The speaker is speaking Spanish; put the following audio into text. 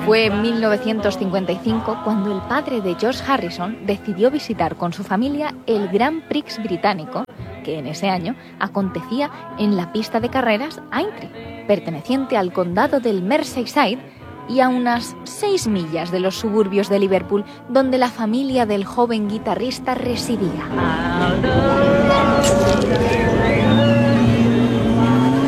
Fue en 1955 cuando el padre de George Harrison decidió visitar con su familia el Grand Prix británico, que en ese año acontecía en la pista de carreras Aintree, perteneciente al condado del Merseyside y a unas 6 millas de los suburbios de Liverpool, donde la familia del joven guitarrista residía.